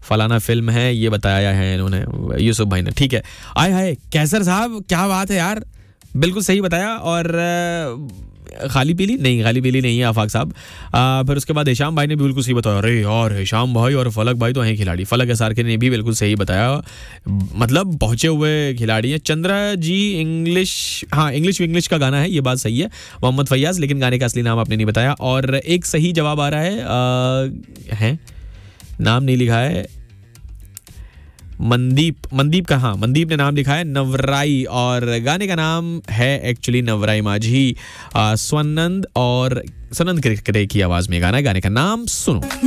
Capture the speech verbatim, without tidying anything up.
फलाना फिल्म है, ये बताया है इन्होंने यूसुफ भाई ने। ठीक है, आए हाय कैसर साहब, क्या बात है यार, बिल्कुल सही बताया। और खाली पीली नहीं, खाली पीली नहीं है आफाक साहब। आ, फिर उसके बाद हिशाम भाई ने भी बिल्कुल सही बताया। अरे यार हिशाम भाई और फलक भाई तो हैं खिलाड़ी, फलक एसार के ने भी बिल्कुल सही बताया, मतलब पहुंचे हुए खिलाड़ी हैं। चंद्रा जी इंग्लिश, हाँ इंग्लिश इंग्लिश का गाना है, ये बात सही है। मोहम्मद फैयाज, लेकिन गाने का असली नाम आपने नहीं बताया। और एक सही जवाब आ रहा है, आ, है नाम नहीं लिखा है, मनदीप, मनदीप का, हाँ मनदीप ने नाम लिखा है नवराई, और गाने का नाम है एक्चुअली नवराई माझी। स्वनंद और सनंद की आवाज में गाना है, गाने का नाम सुनो।